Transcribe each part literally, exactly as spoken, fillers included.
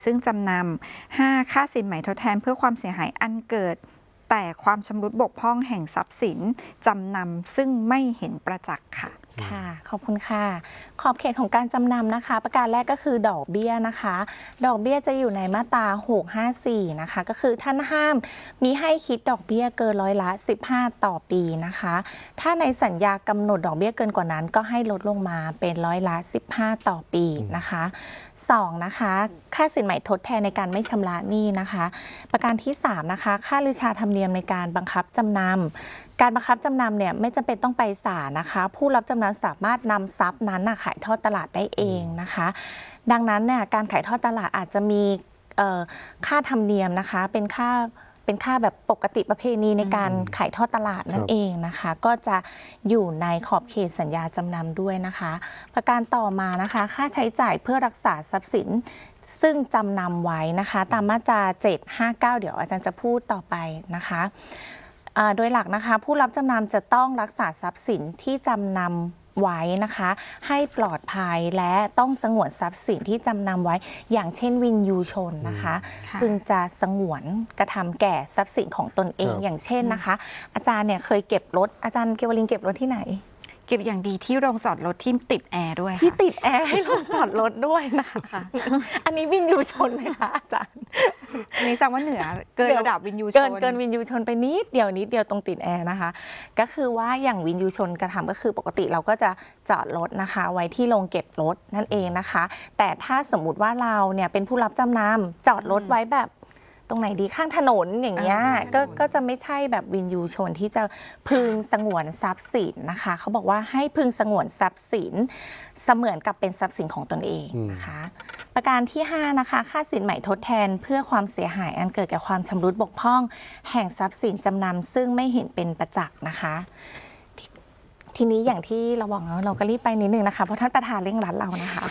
ซึ่งจำนำ ห้า ค่าสินไหมทดแทนเพื่อความเสียหายอันเกิดแต่ความชำรุดบกพร่องแห่งทรัพย์สินจำนำซึ่งไม่เห็นประจักษ์ค่ะค่ะขอบคุณค่ะขอบเขตของการจำนำนะคะประการแรกก็คือดอกเบี้ยนะคะดอกเบี้ยจะอยู่ในมาตราหกห้าสี่นะคะก็คือท่านห้ามมีให้คิดดอกเบี้ยเกินร้อยละสิบห้าต่อปีนะคะถ้าในสัญญากำหนดดอกเบี้ยเกินกว่านั้นก็ให้ลดลงมาเป็นร้อยละสิบห้าต่อปีนะคะสองนะคะค่าสินไหมทดแทนในการไม่ชำระหนี้นะคะประการที่สามนะคะค่าลือชาธรรมเนียมในการบังคับจำนำการบังคับจำนำเนี่ยไม่จำเป็นต้องไปศาลนะคะผู้รับจำนำสามารถนำทรัพย์นั้นขายทอดตลาดได้เองนะคะดังนั้นเนี่ยการขายทอดตลาดอาจจะมีค่าธรรมเนียมนะคะเป็นค่าเป็นค่าแบบปกติประเพณีในการขายทอดตลาดนั่นเองนะคะก็จะอยู่ในขอบเขตสัญญาจำนำด้วยนะคะประการต่อมานะคะค่าใช้จ่ายเพื่อรักษาทรัพย์สินซึ่งจำนำไว้นะคะตามมาตราเจ็ดห้าเก้าเดี๋ยวอาจารย์จะพูดต่อไปนะคะโดยหลักนะคะผู้รับจำนำจะต้องรักษาทรัพย์สินที่จำนำไว้นะคะให้ปลอดภัยและต้องสงวนทรัพย์สินที่จำนำไว้อย่างเช่นวินยูชนนะคะพึงจะสงวนกระทำแก่ทรัพย์สินของตนเองอย่างเช่นนะคะอาจารย์เนี่ยเคยเก็บรถอาจารย์เกวลินเก็บรถที่ไหนเก็บอย่างดีที่โรงจอดรถที่ติดแอร์ด้วยที่ติดแอร์ให้โรงจอดรถด้วยนะคะอันนี้วินยูชนไหมคะอาจารย์นี่แสดงว่าเหนือเกินระดับวินยูชนเกินเกินวินยูชนไปนิดเดียวนิดเดียวตรงติดแอร์นะคะก็คือว่าอย่างวินยูชนกระทำก็คือปกติเราก็จะจอดรถนะคะไว้ที่โรงเก็บรถนั่นเองนะคะแต่ถ้าสมมุติว่าเราเนี่ยเป็นผู้รับจำนำจอดรถไว้แบบตรงไหนดีข้างถนนอย่างเงี้ยก็ก็จะไม่ใช่แบบวินยูชนที่จะพึงสงวนทรัพย์สินนะคะเขาบอกว่าให้พึงสงวนทรัพย์สินเสมือนกับเป็นทรัพย์สินของตนเองนะคะประการที่ห้านะคะค่าสินไหมทดแทนเพื่อความเสียหายอันเกิดจากความชำรุดบกพร่องแห่งทรัพย์สินจำนำซึ่งไม่เห็นเป็นประจักษ์นะคะทีนี้อย่างที่เราบอกเนาะเราก็รีบไปนิดนึงนะคะเพราะท่านประธานเร่งรัดเรานะคะ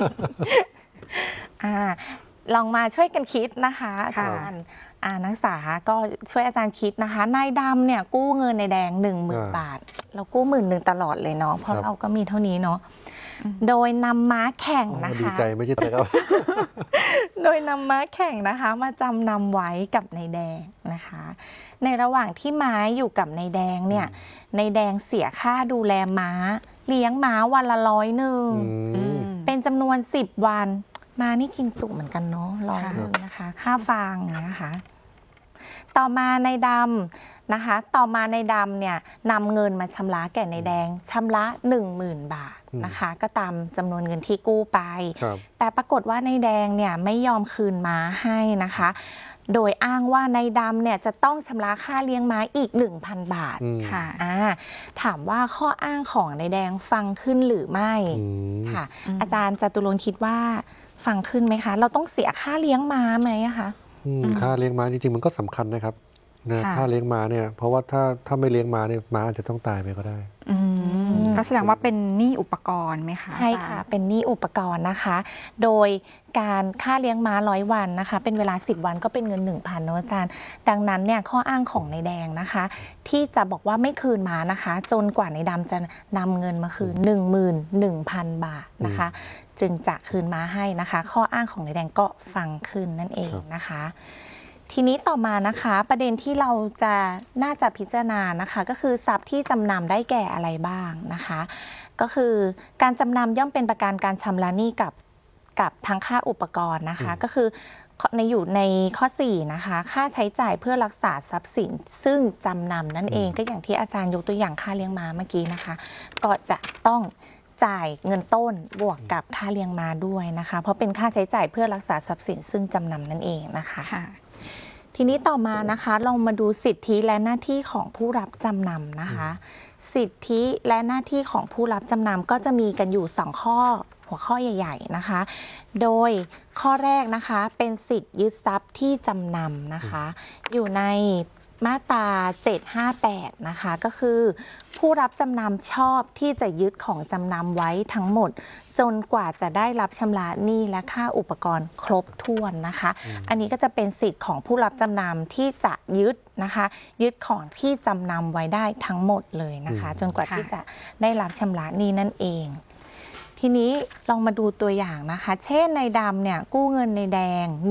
อ่าลองมาช่วยกันคิดนะคะอาจารย์อ่านักศึกษาก็ช่วยอาจารย์คิดนะคะนายดำเนี่ยกู้เงินในแดงหนึ่งหมื่นบาทเรากู้หมื่นหนึ่งตลอดเลยเนาะเพราะเราก็มีเท่านี้เนาะโดยนำม้าแข่งนะคะดีใจไม่ใช่ครับโดยนำม้าแข่งนะคะมาจำนำไว้กับนายแดงนะคะในระหว่างที่ม้าอยู่กับนายแดงเนี่ยนายแดงเสียค่าดูแลม้าเลี้ยงม้าวันละร้อยหนึ่งเป็นจำนวนสิบวันมานี่กินจุเหมือนกันเนาะร้อยหนึ่งนะคะค่าฟางนะคะต่อมาในดำนะคะต่อมาในดำเนี่ยนำเงินมาชำระแก่ในแดงชำระหนึ่งหมื่นบาทนะคะก็ตามจำนวนเงินที่กู้ไปแต่ปรากฏว่าในแดงเนี่ยไม่ยอมคืนม้าให้นะคะโดยอ้างว่าในดำเนี่ยจะต้องชำระค่าเลี้ยงม้าอีก หนึ่งพัน บาทค่ะถามว่าข้ออ้างของในแดงฟังขึ้นหรือไม่ค่ะอาจารย์จตุรนต์คิดว่าฟังขึ้นไหมคะเราต้องเสียค่าเลี้ยงม้าไหมคะค่าเลี้ยงม้าจริงๆมันก็สำคัญนะครับนะค่าเลี้ยงม้าเนี่ยเพราะว่าถ้าถ้าไม่เลี้ยงม้าเนี่ยม้าอาจจะต้องตายไปก็ได้ก็แสดงว่าเป็นหนี้อุปกรณ์ไหมคะใช่ค่ะเป็นหนี้อุปกรณ์นะคะโดยการค่าเลี้ยงม้าร้อยวันนะคะเป็นเวลาสิบวันก็เป็นเงิน หนึ่งพัน เนาะอาจารย์ดังนั้นเนี่ยข้ออ้างของนายแดงนะคะที่จะบอกว่าไม่คืนม้านะคะจนกว่านายดำจะนำเงินมาคืน หนึ่งหมื่นหนึ่งพัน บาทนะคะจึงจะคืนม้าให้นะคะข้ออ้างของนายแดงก็ฟังขึ้นนั่นเองนะคะทีนี้ต่อมานะคะประเด็นที่เราจะน่าจะพิจารณานะคะก็คือทรัพย์ที่จำนำได้แก่อะไรบ้างนะคะก็คือการจำนำย่อมเป็นประกันการชำระหนี้กับกับทั้งค่าอุปกรณ์นะคะก็คือในอยู่ในข้อสี่นะคะค่าใช้จ่ายเพื่อรักษาทรัพย์สินซึ่งจำนำนั่นเองก็อย่างที่อาจารย์ยกตัวอย่างค่าเลี้ยงม้าเมื่อกี้นะคะก็จะต้องจ่ายเงินต้นบวกกับค่าเลี้ยงม้าด้วยนะคะเพราะเป็นค่าใช้จ่ายเพื่อรักษาทรัพย์สินซึ่งจำนำนั่นเองนะคะทีนี้ต่อมานะคะลองมาดูสิทธิและหน้าที่ของผู้รับจำนำนะคะสิทธิและหน้าที่ของผู้รับจำนำก็จะมีกันอยู่สองข้อหัวข้อใหญ่ๆนะคะโดยข้อแรกนะคะเป็นสิทธิยึดทรัพย์ที่จำนำนะคะอยู่ในมาตราเจ็ดห้าแปดนะคะก็คือผู้รับจำนำชอบที่จะยึดของจำนำไว้ทั้งหมดจนกว่าจะได้รับชำระหนี้และค่าอุปกรณ์ครบถ้วนนะคะอันนี้ก็จะเป็นสิทธิ์ของผู้รับจำนำที่จะยึดนะคะยึดของที่จำนำไว้ได้ทั้งหมดเลยนะคะจนกว่าที่จะได้รับชำระหนี้นั่นเองทีนี้ลองมาดูตัวอย่างนะคะ เช่นในดำเนี่ยกู้เงินในแดง